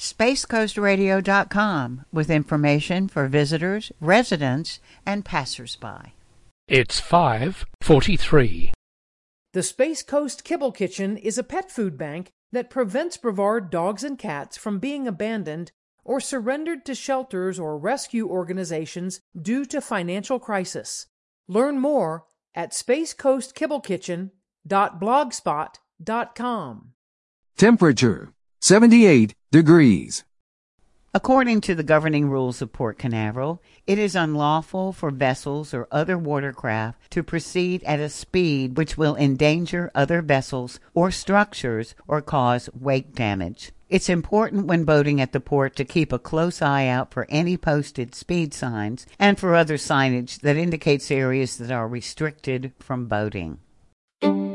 spacecoastradio.com with information for visitors, residents, and passersby. It's 5:43. The Space Coast Kibble Kitchen is a pet food bank that prevents Brevard dogs and cats from being abandoned or surrendered to shelters or rescue organizations due to financial crisis. Learn more at spacecoastkibblecitchen.blogspot.com. Temperature 78 degrees. According to the governing rules of Port Canaveral, it is unlawful for vessels or other watercraft to proceed at a speed which will endanger other vessels or structures or cause wake damage. It's important when boating at the port to keep a close eye out for any posted speed signs and for other signage that indicates areas that are restricted from boating.